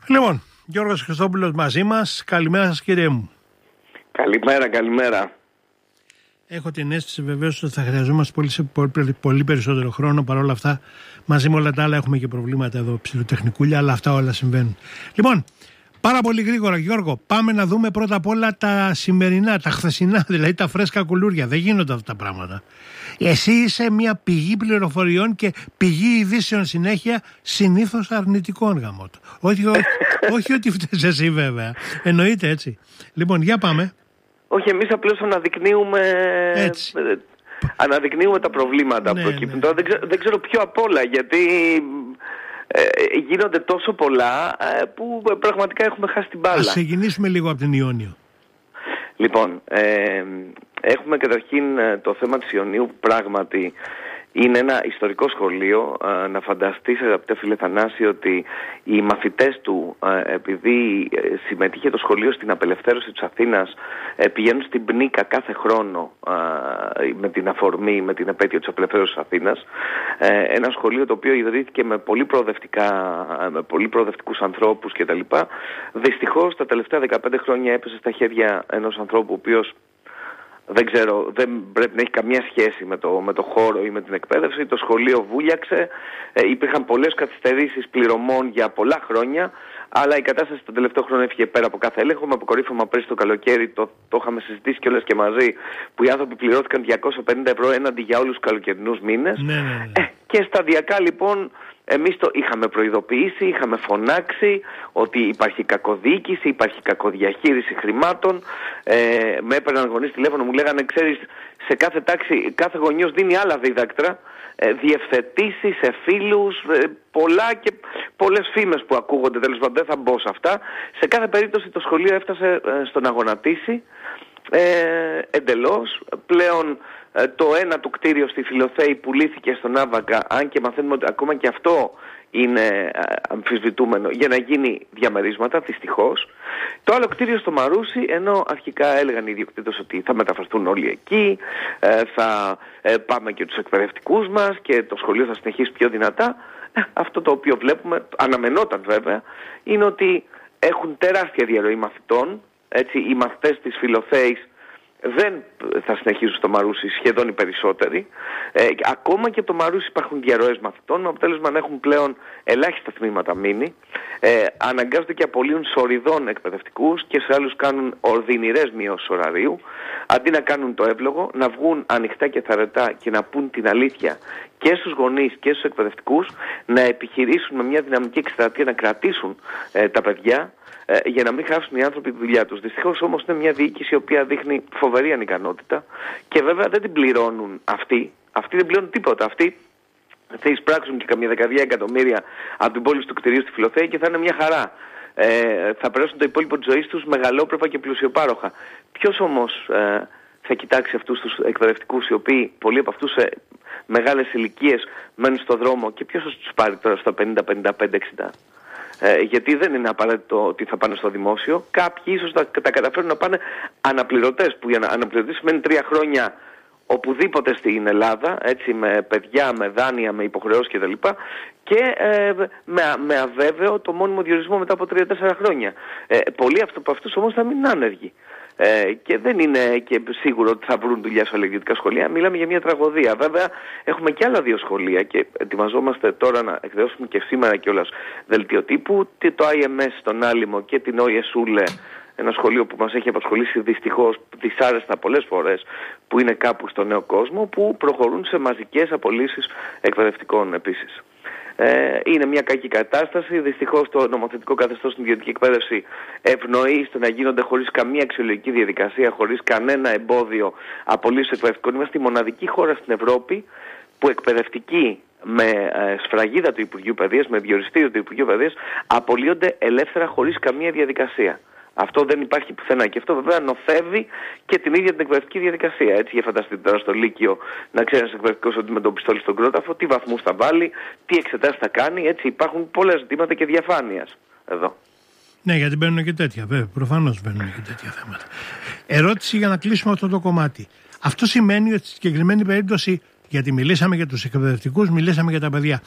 Λοιπόν, Γιώργος Χριστόπουλος μαζί μας. Καλημέρα σας, κύριε μου. Καλημέρα. Έχω την αίσθηση βεβαίως ότι θα χρειαζόμαστε πολύ περισσότερο χρόνο. Παρ' όλα αυτά, μαζί με όλα τα άλλα έχουμε και προβλήματα εδώ ψηλοτεχνικούλια, αλλά αυτά όλα συμβαίνουν. Λοιπόν, πάρα πολύ γρήγορα, Γιώργο, πάμε να δούμε πρώτα απ' όλα τα σημερινά, τα χθεσινά, δηλαδή τα φρέσκα κουλούρια. Δεν γίνονται αυτά τα πράγματα. Εσύ είσαι μια πηγή πληροφοριών και πηγή ειδήσεων συνέχεια, συνήθως αρνητικών γαμώτο. Όχι ότι φταίς εσύ βέβαια. Εννοείται έτσι. Λοιπόν, για πάμε. Όχι, εμείς απλώς αναδεικνύουμε τα προβλήματα που προκύπτουν. Τώρα δεν ξέρω ποιο απ' όλα, γιατί γίνονται τόσο πολλά που πραγματικά έχουμε χάσει την μπάλα. Ας ξεκινήσουμε λίγο από την Ιόνιο. Λοιπόν, έχουμε καταρχήν το θέμα της Ιωνίου που πράγματι είναι ένα ιστορικό σχολείο. Να φανταστείς, αγαπητέ φίλε Θανάση, ότι οι μαθητές του, επειδή συμμετείχε το σχολείο στην απελευθέρωση της Αθήνας, πηγαίνουν στην Πνίκα κάθε χρόνο με την αφορμή, με την επέτειο της απελευθέρωσης της Αθήνας. Ένα σχολείο το οποίο ιδρύθηκε με πολύ προοδευτικούς ανθρώπους κτλ. Δυστυχώς τα τελευταία 15 χρόνια έπεσε στα χέρια ενός ανθρώπου ο οποίος δεν πρέπει να έχει καμία σχέση με το χώρο ή με την εκπαίδευση. Το σχολείο βούλιαξε, υπήρχαν πολλές καθυστερήσεις πληρωμών για πολλά χρόνια, αλλά η κατάσταση τον τελευταίο χρόνο έφυγε πέρα από κάθε έλεγχο. Με αποκορύφωμα πέρσι το καλοκαίρι, το είχαμε συζητήσει κιόλας και μαζί, που οι άνθρωποι πληρώθηκαν 250 ευρώ έναντι για όλους τους καλοκαιρινούς μήνες. Και σταδιακά λοιπόν εμείς το είχαμε προειδοποιήσει, είχαμε φωνάξει ότι υπάρχει κακοδιοίκηση, υπάρχει κακοδιαχείριση χρημάτων. Με έπαιρναν γονείς τηλέφωνο, μου λέγανε, ξέρεις, σε κάθε τάξη, κάθε γονιός δίνει άλλα δίδακτρα, διευθετήσεις, εφήλους, πολλά και πολλές φήμες που ακούγονται, τέλος πάντων δεν θα μπω σε αυτά. Σε κάθε περίπτωση το σχολείο έφτασε στο να γονατίσει εντελώς. Πλέον το ένα του κτίριο στη Φιλοθέη πουλήθηκε στον Άβαγκα, αν και μαθαίνουμε ότι ακόμα και αυτό είναι αμφισβητούμενο, για να γίνει διαμερίσματα, δυστυχώς. Το άλλο κτίριο στο Μαρούσι, ενώ αρχικά έλεγαν οι ιδιοκτήτες ότι θα μεταφερθούν όλοι εκεί, θα πάμε και τους εκπαιδευτικούς μας και το σχολείο θα συνεχίσει πιο δυνατά. Αυτό το οποίο βλέπουμε, αναμενόταν βέβαια, είναι ότι έχουν τεράστια διαρροή μαθητών. Έτσι, οι μαθητές της Φιλοθέης δεν θα συνεχίζουν στο Μαρούσι, σχεδόν οι περισσότεροι. Ακόμα και από το Μαρούσι υπάρχουν διαρροές μαθητών, με αποτέλεσμα να έχουν πλέον ελάχιστα τμήματα μείνει. Αναγκάζονται και απολύουν σοριδών εκπαιδευτικούς και σε άλλους κάνουν ορδινηρές μειώσεις ωραρίου. Αντί να κάνουν το εύλογο, να βγουν ανοιχτά και θαρετά και να πούν την αλήθεια και στους γονείς και στους εκπαιδευτικούς, να επιχειρήσουν με μια δυναμική εκστρατεία να κρατήσουν τα παιδιά, για να μην χάσουν οι άνθρωποι τη δουλειά τους. Δυστυχώς όμως είναι μια διοίκηση η οποία δείχνει φοβερή ανικανότητα και βέβαια δεν την πληρώνουν αυτοί. Αυτοί δεν πληρώνουν τίποτα. Αυτοί θα εισπράξουν και καμία δεκαδιά εκατομμύρια από την πόλη του κτηρίου στη Φιλοθέη και θα είναι μια χαρά. Θα περάσουν το υπόλοιπο της ζωής τους μεγαλόπρεπα και πλουσιοπάροχα. Ποιος όμως θα κοιτάξει αυτούς τους εκπαιδευτικούς, οι οποίοι πολλοί από αυτούς σε μεγάλες ηλικίες μένουν στο δρόμο, και ποιος θα τους πάρει τώρα στα 50, 55, 60? Γιατί δεν είναι απαραίτητο ότι θα πάνε στο δημόσιο. Κάποιοι ίσως τα καταφέρουν να πάνε αναπληρωτές, που για αναπληρωτές σημαίνει 3 χρόνια οπουδήποτε στην Ελλάδα, έτσι, με παιδιά, με δάνεια, με υποχρεώσεις κτλ. Και με αβέβαιο το μόνιμο διορισμό μετά από 3-4 χρόνια. Πολλοί από αυτούς όμως θα μείνουν άνεργοι. Και δεν είναι και σίγουρο ότι θα βρουν δουλειά σε αλληλεγγυητικά σχολεία. Μιλάμε για μια τραγωδία. Βέβαια, έχουμε και άλλα 2 σχολεία και ετοιμαζόμαστε τώρα να εκδώσουμε και σήμερα κιόλας δελτίο τύπου, το IMS στον Άλυμο και την Όιε Σούλε, ένα σχολείο που μας έχει απασχολήσει δυστυχώς δυσάρεστα πολλές φορές, που είναι κάπου στο νέο κόσμο, που προχωρούν σε μαζικές απολύσεις εκπαιδευτικών επίσης. Είναι μια κακή κατάσταση. Δυστυχώς το νομοθετικό καθεστώς στην ιδιωτική εκπαίδευση ευνοεί στο να γίνονται χωρίς καμία αξιολογική διαδικασία, χωρίς κανένα εμπόδιο απολύσεις εκπαιδευτικών. Είμαστε η μοναδική χώρα στην Ευρώπη που εκπαιδευτικοί με σφραγίδα του Υπουργείου Παιδείας, με διοριστήριο του Υπουργείου Παιδείας, απολύονται ελεύθερα χωρίς καμία διαδικασία. Αυτό δεν υπάρχει πουθενά και αυτό βέβαια νοθεύει και την ίδια την εκπαιδευτική διαδικασία. Έτσι, για φανταστείτε τώρα στο Λύκειο να ξέρει ένας εκπαιδευτικός ότι με τον πιστόλι στον κρόταφο, τι βαθμούς θα βάλει, τι εξετάσεις θα κάνει. Έτσι, υπάρχουν πολλά ζητήματα και διαφάνειας εδώ. Ναι, γιατί μπαίνουν και τέτοια, βέβαια. Προφανώς μπαίνουν και τέτοια θέματα. Ερώτηση για να κλείσουμε αυτό το κομμάτι. Αυτό σημαίνει ότι στη συγκεκριμένη περίπτωση, γιατί μιλήσαμε για τους εκπαιδευτικούς, μιλήσαμε για τα παιδιά,